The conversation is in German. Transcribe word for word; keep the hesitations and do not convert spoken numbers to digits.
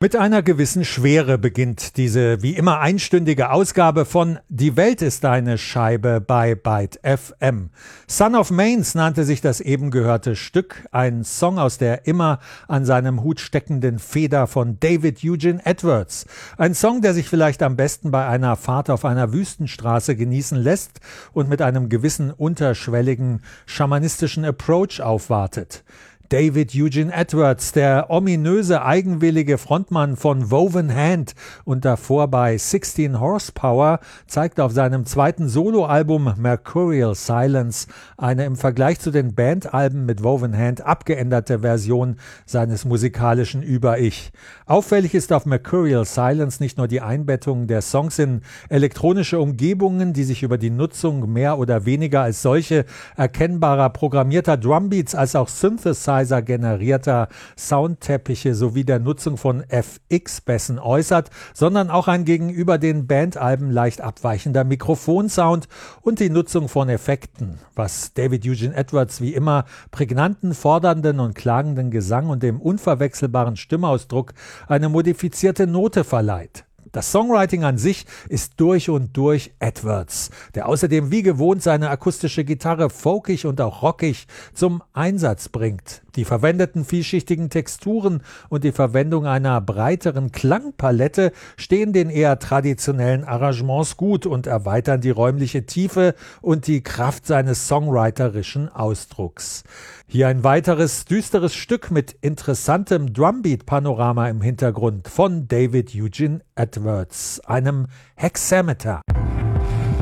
Mit einer gewissen Schwere beginnt diese wie immer einstündige Ausgabe von Die Welt ist eine Scheibe bei Byte F M. Son of Mains nannte sich das eben gehörte Stück, ein Song aus der immer an seinem Hut steckenden Feder von David Eugene Edwards. Ein Song, der sich vielleicht am besten bei einer Fahrt auf einer Wüstenstraße genießen lässt und mit einem gewissen unterschwelligen schamanistischen Approach aufwartet. David Eugene Edwards, der ominöse, eigenwillige Frontmann von Woven Hand und davor bei sixteen Horsepower, zeigt auf seinem zweiten Soloalbum Mercurial Silence eine im Vergleich zu den Bandalben mit Woven Hand abgeänderte Version seines musikalischen Über-Ich. Auffällig ist auf Mercurial Silence nicht nur die Einbettung der Songs in elektronische Umgebungen, die sich über die Nutzung mehr oder weniger als solche erkennbarer programmierter Drumbeats als auch Synthesizer generierter Soundteppiche sowie der Nutzung von F X-Bässen äußert, sondern auch ein gegenüber den Bandalben leicht abweichender Mikrofonsound und die Nutzung von Effekten, was David Eugene Edwards wie immer prägnanten, fordernden und klagenden Gesang und dem unverwechselbaren Stimmausdruck eine modifizierte Note verleiht. Das Songwriting an sich ist durch und durch Edwards, der außerdem wie gewohnt seine akustische Gitarre folkig und auch rockig zum Einsatz bringt. Die verwendeten vielschichtigen Texturen und die Verwendung einer breiteren Klangpalette stehen den eher traditionellen Arrangements gut und erweitern die räumliche Tiefe und die Kraft seines songwriterischen Ausdrucks. Hier ein weiteres düsteres Stück mit interessantem Drumbeat-Panorama im Hintergrund von David Eugene Edwards, einem Hexameter.